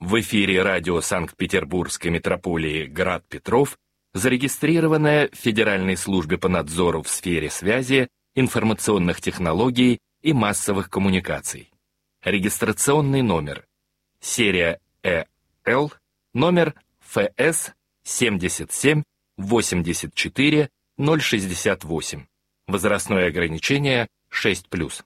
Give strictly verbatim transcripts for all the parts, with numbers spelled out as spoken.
В эфире радио Санкт-Петербургской метрополии «Град Петров», зарегистрированное в Федеральной службе по надзору в сфере связи, информационных технологий и массовых коммуникаций. Регистрационный номер. Серия Э Л, номер Ф С семьдесят семь восемьдесят четыре ноль шестьдесят восемь. Возрастное ограничение шесть плюс.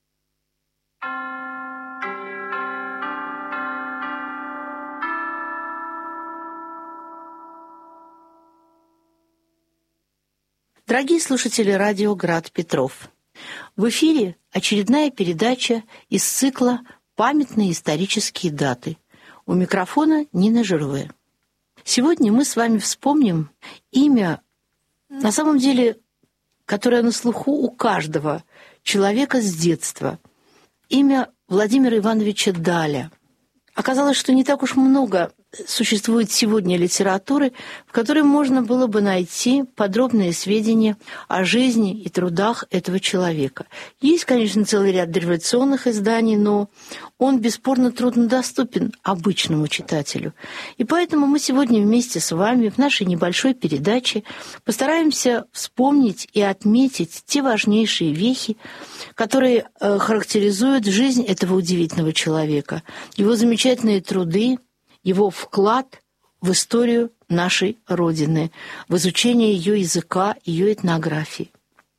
Дорогие слушатели радио «Град Петров», в эфире очередная передача из цикла «Памятные исторические даты». У микрофона Нина Жировая. Сегодня мы с вами вспомним имя, на самом деле, которое на слуху у каждого человека с детства. Имя Владимира Ивановича Даля. Оказалось, что не так уж много существует сегодня литературы, в которой можно было бы найти подробные сведения о жизни и трудах этого человека. Есть, конечно, целый ряд дореволюционных изданий, но он бесспорно труднодоступен обычному читателю. И поэтому мы сегодня вместе с вами в нашей небольшой передаче постараемся вспомнить и отметить те важнейшие вехи, которые э, характеризуют жизнь этого удивительного человека, его замечательные труды, его вклад в историю нашей Родины, в изучение ее языка, ее этнографии.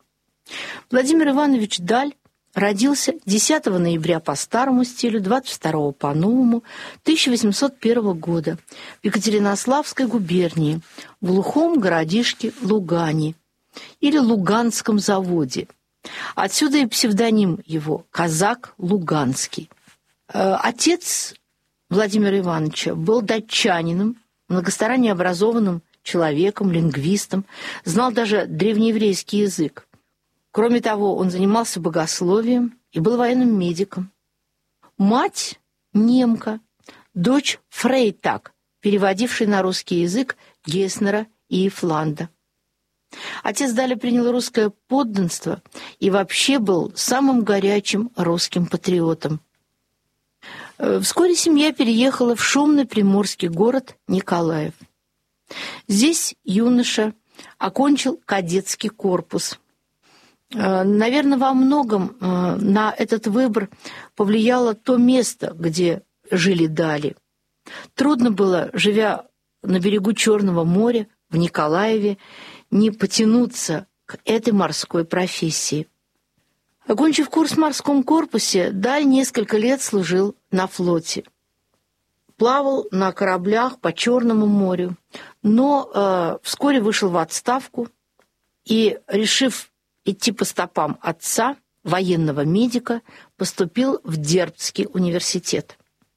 Владимир Иванович Даль родился десятого ноября по старому стилю, двадцать второго по новому, тысяча восемьсот первого года в Екатеринославской губернии, в глухом городишке Лугани или Луганском заводе. Отсюда и псевдоним его «Казак Луганский». Отец Владимира Ивановича был датчанином, многосторонне образованным человеком, лингвистом, знал даже древнееврейский язык. Кроме того, он занимался богословием и был военным медиком. Мать – немка, дочь Фрейтаг, переводивший на русский язык Геснера и Ифланда. Отец Даля принял русское подданство и вообще был самым горячим русским патриотом. Вскоре семья переехала в шумный приморский город Николаев. Здесь юноша окончил кадетский корпус. Наверное, во многом на этот выбор повлияло то место, где жили Дали. Трудно было, живя на берегу Черного моря, в Николаеве, не потянуться к этой морской профессии. Окончив курс в морском корпусе, Даль несколько лет служил на флоте. Плавал на кораблях по Черному морю, но э, вскоре вышел в отставку и, решив идти по стопам отца, военного медика, поступил в Дербцкий университет.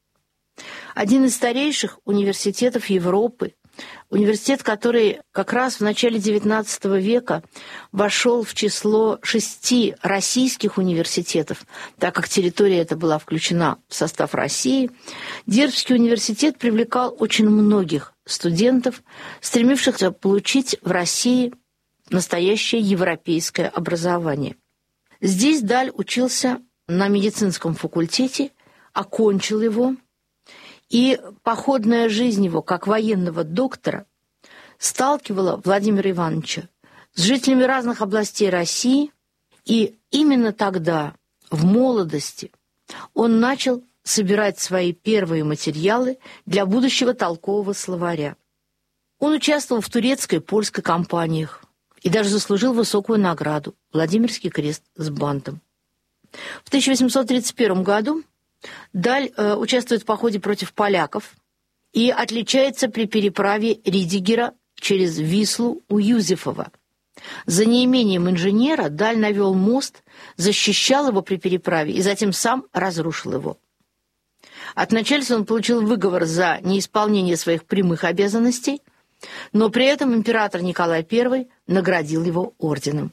Один из старейших университетов Европы, университет, который как раз в начале девятнадцатого века вошел в число шести российских университетов, так как территория эта была включена в состав России. Дербцкий университет привлекал очень многих студентов, стремившихся получить в России настоящее европейское образование. Здесь Даль учился на медицинском факультете, окончил его, и походная жизнь его, как военного доктора, сталкивала Владимира Ивановича с жителями разных областей России, и именно тогда, в молодости, он начал собирать свои первые материалы для будущего толкового словаря. Он участвовал в турецкой и польской кампаниях и даже заслужил высокую награду – Владимирский крест с бантом. В тысяча восемьсот тридцать первом году Даль э, участвует в походе против поляков и отличается при переправе Ридигера через Вислу у Юзефова. За неимением инженера Даль навел мост, защищал его при переправе и затем сам разрушил его. От начальства он получил выговор за неисполнение своих прямых обязанностей, но при этом император Николай Первый наградил его орденом.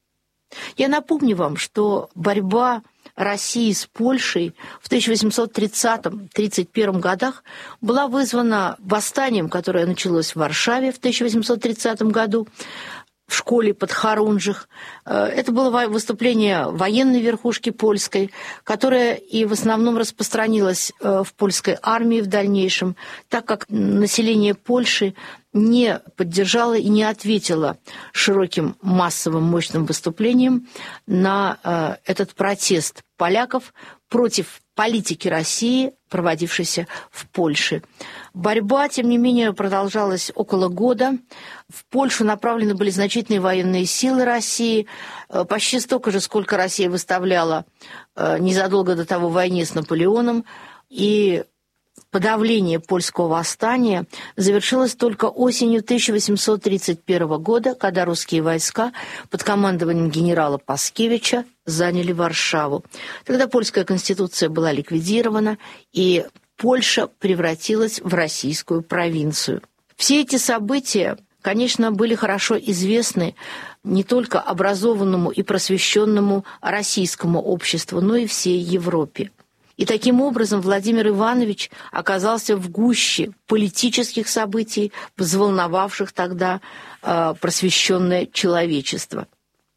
Я напомню вам, что борьба России с Польшей в тысяча восемьсот тридцатом — тридцать первом годах была вызвана восстанием, которое началось в Варшаве в тысяча восемьсот тридцатом году, в школе Подхорунжих. Это было выступление военной верхушки польской, которое и в основном распространилось в польской армии в дальнейшем, так как население Польши не поддержало и не ответило широким массовым мощным выступлением на этот протест поляков против политики России, проводившейся в Польше. Борьба, тем не менее, продолжалась около года. В Польшу направлены были значительные военные силы России, почти столько же, сколько Россия выставляла незадолго до того в войне с Наполеоном, и подавление польского восстания завершилось только осенью тысяча восемьсот тридцать первого года, когда русские войска под командованием генерала Паскевича заняли Варшаву. Тогда польская конституция была ликвидирована, и Польша превратилась в российскую провинцию. Все эти события, конечно, были хорошо известны не только образованному и просвещенному российскому обществу, но и всей Европе. И таким образом Владимир Иванович оказался в гуще политических событий, взволновавших тогда э, просвещенное человечество.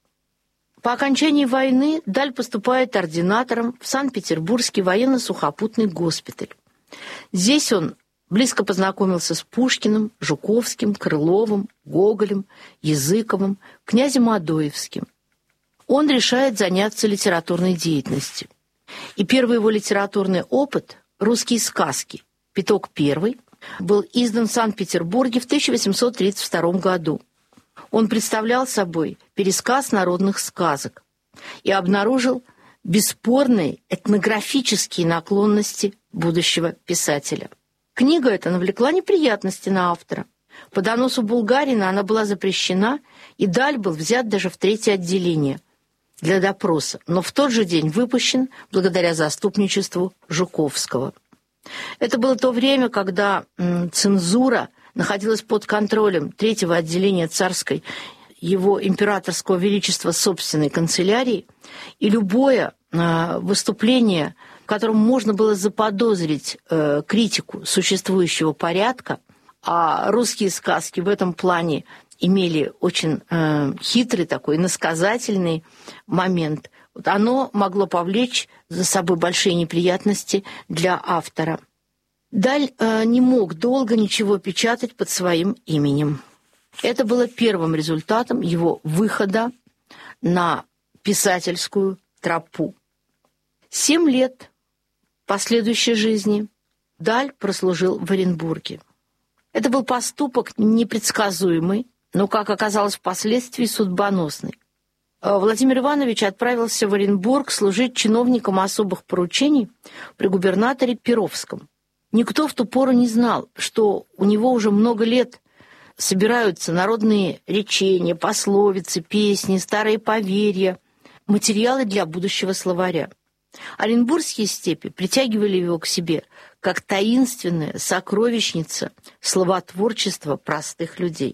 По окончании войны Даль поступает ординатором в Санкт-Петербургский военно-сухопутный госпиталь. Здесь он близко познакомился с Пушкиным, Жуковским, Крыловым, Гоголем, Языковым, князем Адоевским. Он решает заняться литературной деятельностью. И первый его литературный опыт «Русские сказки» «Пяток первый» был издан в Санкт-Петербурге в тысяча восемьсот тридцать втором году. Он представлял собой пересказ народных сказок и обнаружил бесспорные этнографические наклонности будущего писателя. Книга эта навлекла неприятности на автора. По доносу Булгарина она была запрещена, и Даль был взят даже в третье отделение для допроса, но в тот же день выпущен благодаря заступничеству Жуковского. Это было то время, когда м, цензура находилась под контролем третьего отделения царской, его императорского величества собственной канцелярии, и любое э, выступление, в котором можно было заподозрить э, критику существующего порядка, а русские сказки в этом плане имели очень э, хитрый такой иносказательный момент, вот оно могло повлечь за собой большие неприятности для автора. Даль э, не мог долго ничего печатать под своим именем. Это было первым результатом его выхода на писательскую тропу. Семь лет последующей жизни Даль прослужил в Оренбурге. Это был поступок непредсказуемый, но, как оказалось впоследствии, судьбоносный. Владимир Иванович отправился в Оренбург служить чиновником особых поручений при губернаторе Перовском. Никто в ту пору не знал, что у него уже много лет собираются народные речения, пословицы, песни, старые поверья, материалы для будущего словаря. Оренбургские степи притягивали его к себе как таинственная сокровищница словотворчества простых людей.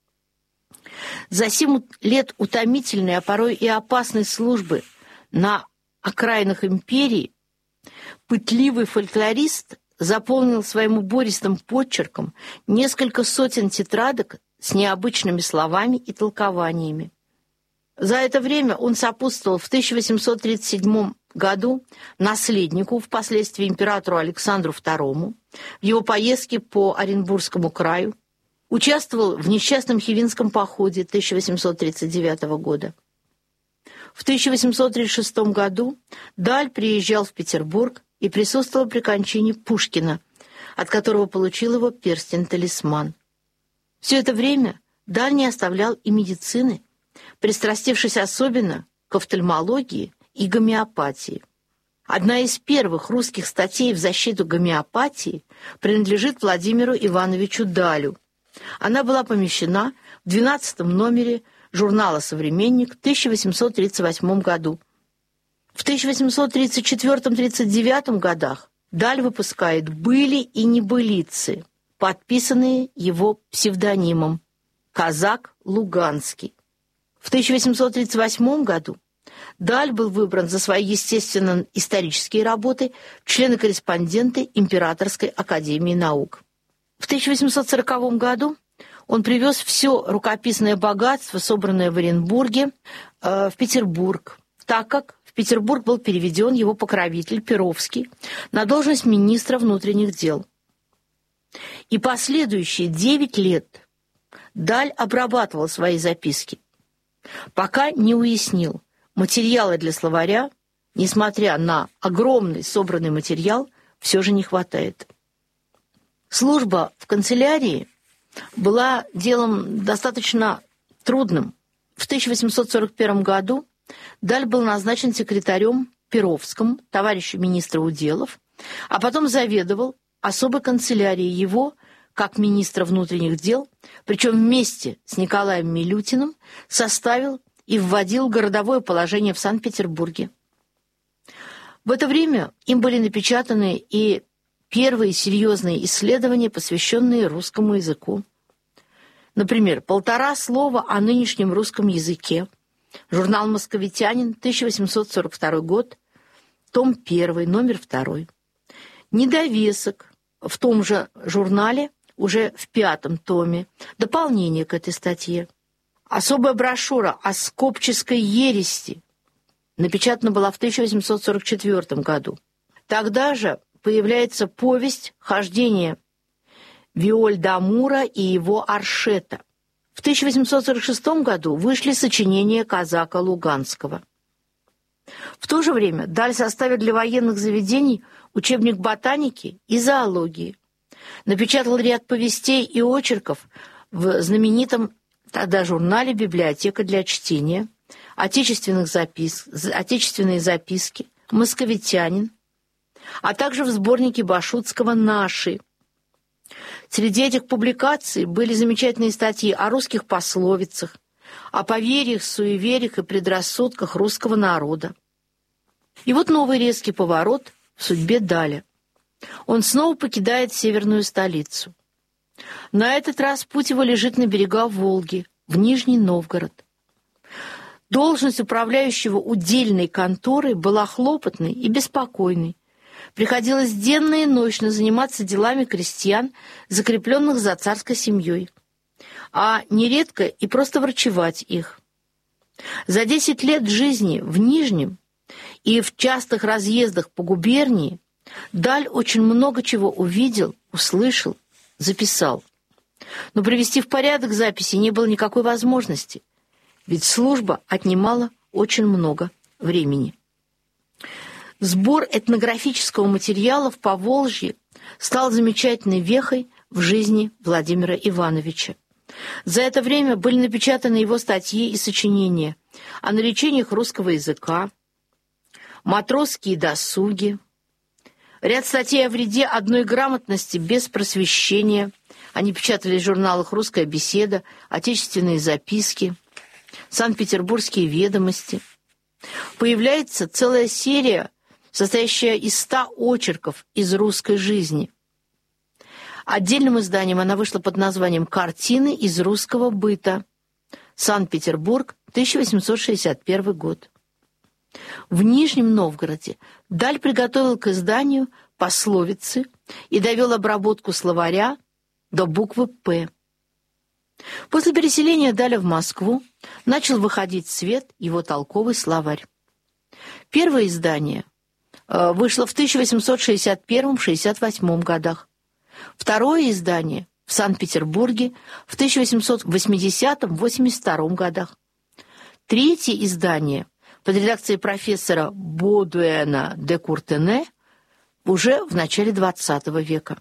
За семь лет утомительной, а порой и опасной службы на окраинах империи пытливый фольклорист заполнил своим убористым почерком несколько сотен тетрадок с необычными словами и толкованиями. За это время он сопутствовал в тысяча восемьсот тридцать седьмом году наследнику, впоследствии императору Александру второму, в его поездке по Оренбургскому краю, участвовал в несчастном Хивинском походе тысяча восемьсот тридцать девятого года. В тысяча восемьсот тридцать шестом году Даль приезжал в Петербург и присутствовал при кончине Пушкина, от которого получил его перстень-талисман. Все это время Даль не оставлял и медицины, пристрастившись особенно к офтальмологии и гомеопатии. Одна из первых русских статей в защиту гомеопатии принадлежит Владимиру Ивановичу Далю. Она была помещена в двенадцатом номере журнала «Современник» в тысяча восемьсот тридцать восьмом году. В тысяча восемьсот тридцать четвёртом — тридцать девятом годах Даль выпускает «Были и небылицы», подписанные его псевдонимом «Казак Луганский». В тысяча восемьсот тридцать восьмом году Даль был выбран за свои естественно-исторические работы в члены-корреспонденты Императорской академии наук. В тысяча восемьсот сороковом году Он привез все рукописное богатство, собранное в Оренбурге, в Петербург, так как в Петербург был переведен его покровитель Перовский на должность министра внутренних дел. И последующие девять лет Даль обрабатывал свои записки, пока не уяснил, материала для словаря, несмотря на огромный собранный материал, все же не хватает. Служба в канцелярии была делом достаточно трудным. В тысяча восемьсот сорок первом году Даль был назначен секретарем Перовскому, товарищу министра уделов, а потом заведовал особой канцелярией его, как министра внутренних дел, причем вместе с Николаем Милютиным составил и вводил городовое положение в Санкт-Петербурге. В это время им были напечатаны и первые серьезные исследования, посвященные русскому языку. Например, «Полтора слова о нынешнем русском языке», журнал «Московитянин», тысяча восемьсот сорок второй год, том первый, номер второй. «Недовесок» в том же журнале, уже в пятом томе, дополнение к этой статье. Особая брошюра о скопческой ереси напечатана была в тысяча восемьсот сорок четвёртом году. Тогда же появляется повесть «Хождение Виоль-да-Мура и его Аршета». В тысяча восемьсот сорок шестом году вышли сочинения казака Луганского. В то же время Даль составил для военных заведений учебник ботаники и зоологии. Напечатал ряд повестей и очерков в знаменитом тогда журнале «Библиотека для чтения», отечественных запис... отечественные записки, «Московитянин», а также в сборнике Башутского «Наши». Среди этих публикаций были замечательные статьи о русских пословицах, о поверьях, суевериях и предрассудках русского народа. И вот новый резкий поворот в судьбе Даля. Он снова покидает северную столицу. На этот раз путь его лежит на берега Волги, в Нижний Новгород. Должность управляющего удельной конторой была хлопотной и беспокойной. Приходилось денно и ночно заниматься делами крестьян, закрепленных за царской семьей, а нередко и просто врачевать их. За десять лет жизни в Нижнем и в частых разъездах по губернии Даль очень много чего увидел, услышал, записал. Но привести в порядок записи не было никакой возможности, ведь служба отнимала очень много времени. Сбор этнографического материала в Поволжье стал замечательной вехой в жизни Владимира Ивановича. За это время были напечатаны его статьи и сочинения о наречениях русского языка, матросские досуги, ряд статей о вреде одной грамотности без просвещения. Они печатались в журналах «Русская беседа», «Отечественные записки», «Санкт-Петербургские ведомости». Появляется целая серия, состоящая из ста очерков из русской жизни. Отдельным изданием она вышла под названием «Картины из русского быта». Санкт-Петербург, тысяча восемьсот шестьдесят первый год. В Нижнем Новгороде Даль приготовил к изданию пословицы и довел обработку словаря до буквы «П». После переселения Даля в Москву начал выходить в свет его толковый словарь. Первое издание вышло в тысяча восемьсот шестьдесят первом — шестьдесят восьмом годах. Второе издание в Санкт-Петербурге в тысяча восемьсот восьмидесятом — восемьдесят втором годах. Третье издание под редакцией профессора Бодуэна де Куртене уже в начале двадцатого века.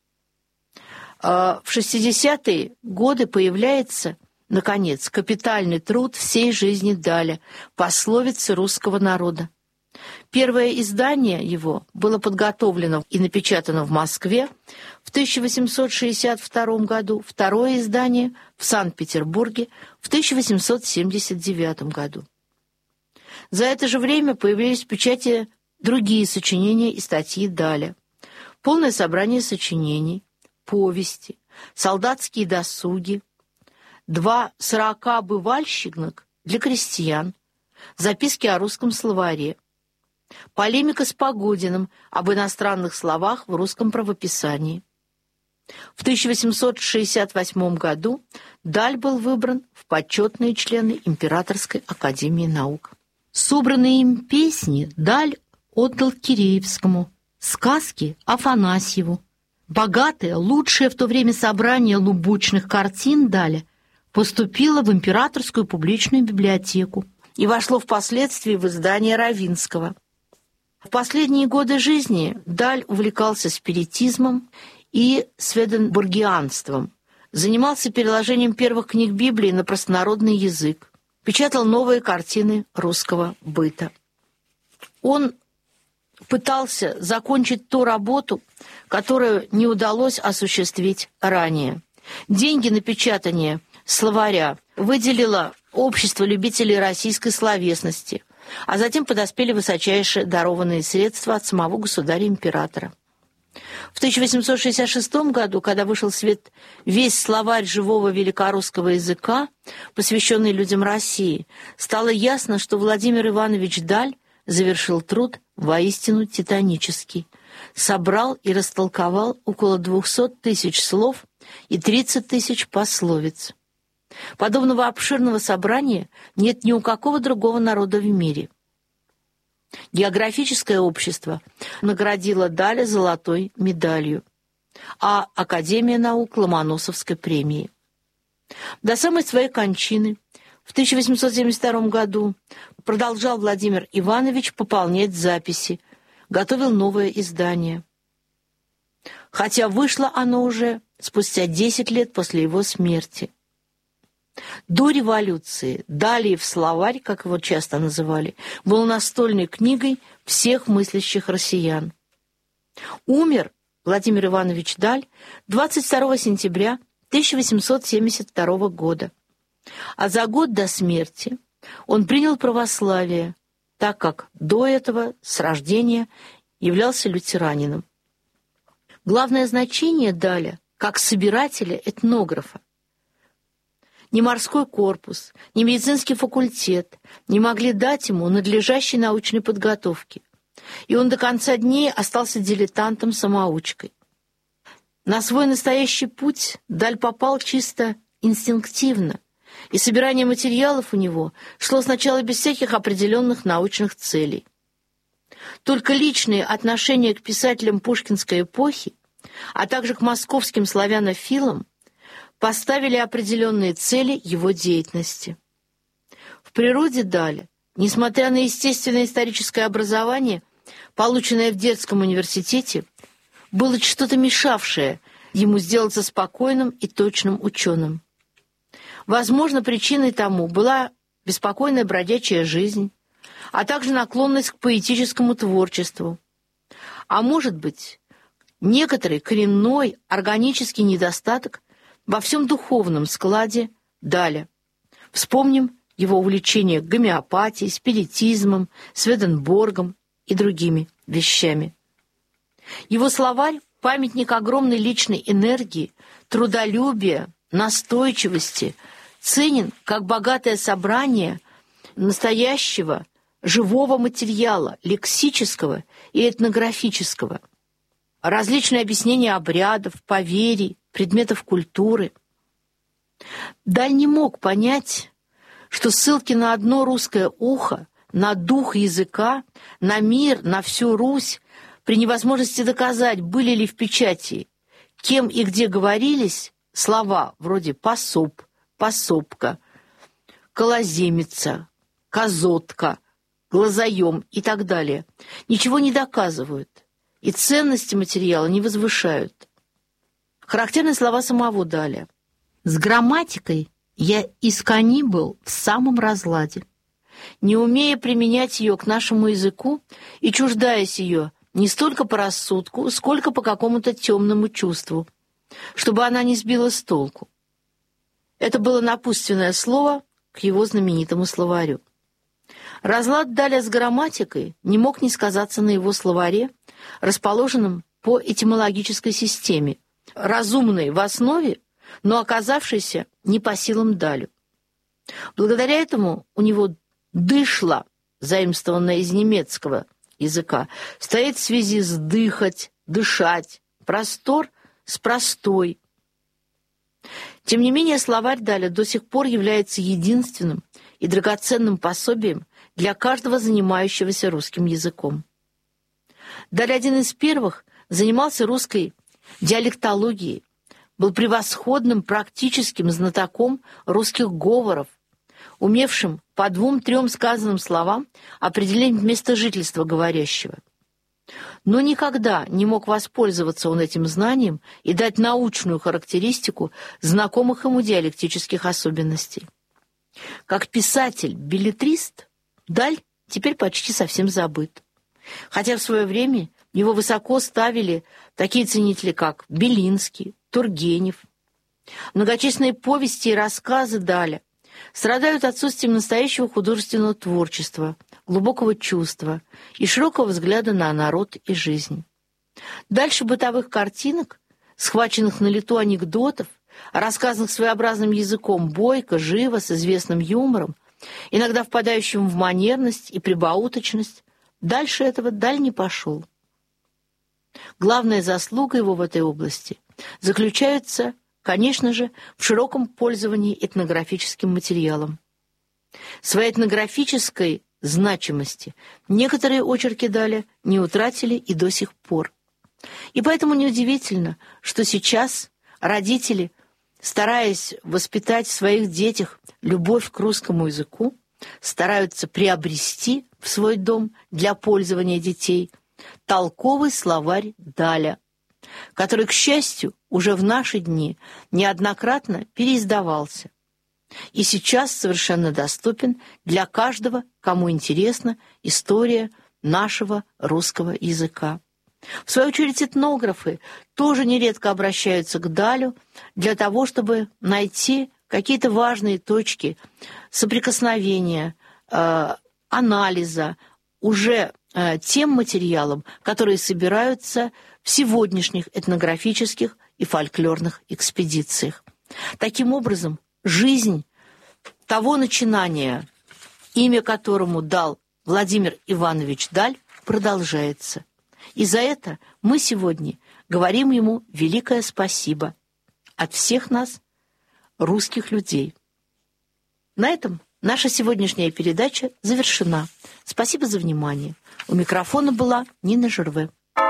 В шестидесятые годы появляется, наконец, капитальный труд всей жизни Даля «Пословицы русского народа». Первое издание его было подготовлено и напечатано в Москве в тысяча восемьсот шестьдесят втором году, второе издание в Санкт-Петербурге в тысяча восемьсот семьдесят девятом году. За это же время появились в печати другие сочинения и статьи Даля. Полное собрание сочинений, повести, солдатские досуги, два сорока бывальщикных для крестьян, записки о русском словаре, полемика с Погодиным об иностранных словах в русском правописании. В тысяча восемьсот шестьдесят восьмом году Даль был выбран в почетные члены Императорской академии наук. Собранные им песни Даль отдал Киреевскому, сказки — Афанасьеву. Богатое, лучшее в то время собрание лубочных картин Даля поступило в Императорскую публичную библиотеку и вошло впоследствии в издание Равинского. В последние годы жизни Даль увлекался спиритизмом и сведенборгианством, занимался переложением первых книг Библии на простонародный язык, печатал новые картины русского быта. Он пытался закончить ту работу, которую не удалось осуществить ранее. Деньги на печатание словаря выделило Общество любителей российской словесности, а затем подоспели высочайшие дарованные средства от самого государя-императора. В тысяча восемьсот шестьдесят шестом году, когда вышел в свет весь словарь живого великорусского языка, посвященный людям России, стало ясно, что Владимир Иванович Даль завершил труд воистину титанический, собрал и растолковал около двухсот тысяч слов и тридцать тысяч пословиц. Подобного обширного собрания нет ни у какого другого народа в мире. Географическое общество наградило Даля золотой медалью, а Академия наук — Ломоносовской премией. До самой своей кончины в тысяча восемьсот семьдесят втором году продолжал Владимир Иванович пополнять записи, готовил новое издание. Хотя вышло оно уже спустя десять лет после его смерти. До революции Далиев словарь, как его часто называли, был настольной книгой всех мыслящих россиян. Умер Владимир Иванович Даль двадцать второго сентября тысяча восемьсот семьдесят второго года, а за год до смерти он принял православие, так как до этого с рождения являлся лютеранином. Главное значение Даля как собирателя-этнографа ни морской корпус, ни медицинский факультет не могли дать ему надлежащей научной подготовки, и он до конца дней остался дилетантом-самоучкой. На свой настоящий путь Даль попал чисто инстинктивно, и собирание материалов у него шло сначала без всяких определенных научных целей. Только личные отношения к писателям пушкинской эпохи, а также к московским славянофилам поставили определенные цели его деятельности. В природе Даля, несмотря на естественное историческое образование, полученное в Детском университете, было что-то мешавшее ему сделаться спокойным и точным ученым. Возможно, причиной тому была беспокойная бродячая жизнь, а также наклонность к поэтическому творчеству. А может быть, некоторый коренной органический недостаток во всем духовном складе Даля. Вспомним его увлечение гомеопатией, спиритизмом, Сведенборгом и другими вещами. Его словарь — памятник огромной личной энергии, трудолюбия, настойчивости, ценен как богатое собрание настоящего живого материала, лексического и этнографического. Различные объяснения обрядов, поверий, предметов культуры. Даль не мог понять, что ссылки на одно русское ухо, на дух языка, на мир, на всю Русь, при невозможности доказать, были ли в печати, кем и где говорились слова вроде «пособ», «пособка», «колоземица», «козотка», «глазоем» и так далее, ничего не доказывают и ценности материала не возвышают. Характерны слова самого Даля. «С грамматикой я искони был в самом разладе, не умея применять ее к нашему языку и чуждаясь ее не столько по рассудку, сколько по какому-то темному чувству, чтобы она не сбила с толку». Это было напутственное слово к его знаменитому словарю. Разлад Даля с грамматикой не мог не сказаться на его словаре, расположенном по этимологической системе, разумной в основе, но оказавшейся не по силам Далю. Благодаря этому у него «дышло», заимствованное из немецкого языка, стоит в связи с «дыхать», «дышать», «простор» с простой. Тем не менее, словарь Даля до сих пор является единственным и драгоценным пособием для каждого занимающегося русским языком. Даль один из первых занимался русской диалектологией, был превосходным практическим знатоком русских говоров, умевшим по двум-трем сказанным словам определить место жительства говорящего. Но никогда не мог воспользоваться он этим знанием и дать научную характеристику знакомых ему диалектических особенностей. Как писатель-беллетрист Даль теперь почти совсем забыт. Хотя в свое время его высоко ставили такие ценители, как Белинский, Тургенев. Многочисленные повести и рассказы Даля страдают отсутствием настоящего художественного творчества, глубокого чувства и широкого взгляда на народ и жизнь. Дальше бытовых картинок, схваченных на лету анекдотов, рассказанных своеобразным языком бойко, живо, с известным юмором, иногда впадающим в манерность и прибауточность, дальше этого Даль не пошел. Главная заслуга его в этой области заключается, конечно же, в широком пользовании этнографическим материалом. Своей этнографической значимости некоторые очерки Даля не утратили и до сих пор. И поэтому неудивительно, что сейчас родители, стараясь воспитать в своих детях любовь к русскому языку, стараются приобрести в свой дом для пользования детей толковый словарь Даля, который, к счастью, уже в наши дни неоднократно переиздавался и сейчас совершенно доступен для каждого, кому интересна история нашего русского языка. В свою очередь, этнографы тоже нередко обращаются к Далю для того, чтобы найти какие-то важные точки соприкосновения, э, анализа уже э, тем материалам, которые собираются в сегодняшних этнографических и фольклорных экспедициях. Таким образом, жизнь того начинания, имя которому дал Владимир Иванович Даль, продолжается. И за это мы сегодня говорим ему великое спасибо от всех нас, русских людей. На этом наша сегодняшняя передача завершена. Спасибо за внимание. У микрофона была Нина Жерве.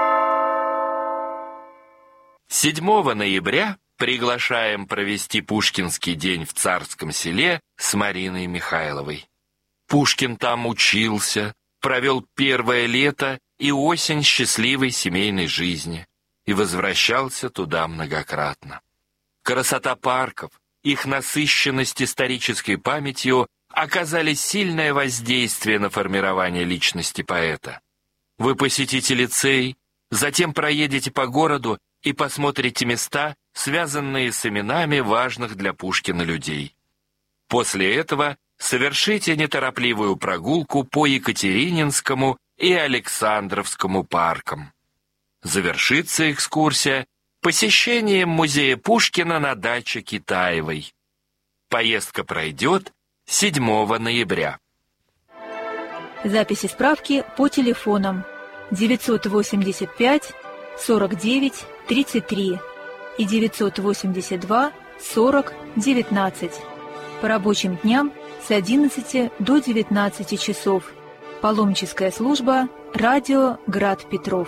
седьмого ноября приглашаем провести Пушкинский день в Царском Селе с Мариной Михайловой. Пушкин там учился, провел первое лето и осень счастливой семейной жизни и возвращался туда многократно. Красота парков, их насыщенность исторической памятью оказали сильное воздействие на формирование личности поэта. Вы посетите лицей, затем проедете по городу и посмотрите места, связанные с именами важных для Пушкина людей. После этого совершите неторопливую прогулку по Екатерининскому и Александровскому паркам. Завершится экскурсия посещением музея Пушкина на даче Китаевой. Поездка пройдет седьмого ноября. Записи справки по телефонам девятьсот восемьдесят пять сорок девять тридцать три и девятьсот восемьдесят два сорок девятнадцать. По рабочим дням с одиннадцати до девятнадцати часов. Паломническая служба «Радио Град Петров».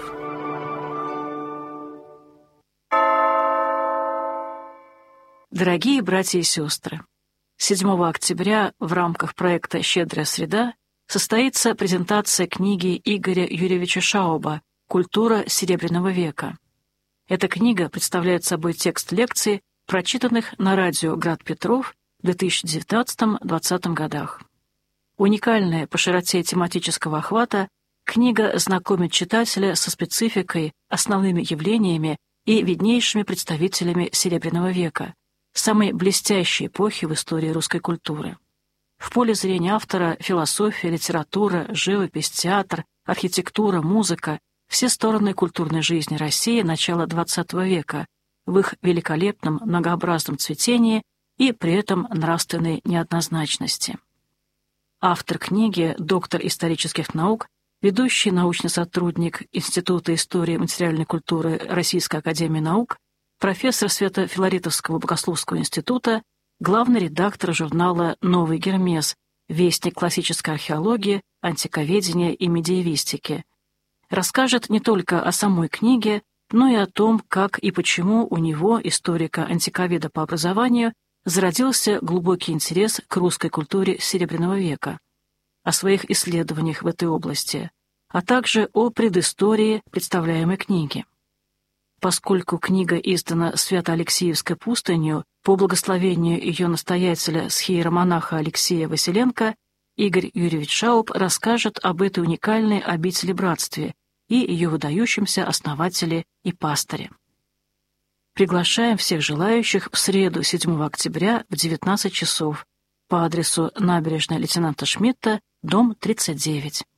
Дорогие братья и сестры, седьмого октября в рамках проекта «Щедрая среда» состоится презентация книги Игоря Юрьевича Шауба «Культура Серебряного века». Эта книга представляет собой текст лекций, прочитанных на радио «Град Петров» в две тысячи девятнадцатом — две тысячи двадцатом годах. Уникальная по широте тематического охвата, книга знакомит читателя со спецификой, основными явлениями и виднейшими представителями Серебряного века, самой блестящей эпохи в истории русской культуры. В поле зрения автора философия, литература, живопись, театр, архитектура, музыка — все стороны культурной жизни России начала двадцатого века в их великолепном многообразном цветении и при этом нравственной неоднозначности. Автор книги — доктор исторических наук, ведущий научный сотрудник Института истории и материальной культуры Российской академии наук, профессор Свято-Филаритовского богословского института, главный редактор журнала «Новый Гермес», вестник классической археологии, антиковедения и медиевистики. Расскажет не только о самой книге, но и о том, как и почему у него, историка-антиковеда по образованию, зародился глубокий интерес к русской культуре Серебряного века, о своих исследованиях в этой области, а также о предыстории представляемой книги. Поскольку книга издана Свято-Алексеевской пустынью по благословению ее настоятеля схиеромонаха Алексея Василенко, Игорь Юрьевич Шауб расскажет об этой уникальной обители-братстве и ее выдающемся основателе и пасторе. Приглашаем всех желающих в среду, седьмого октября в девятнадцать часов по адресу набережная лейтенанта Шмидта, дом тридцать девять.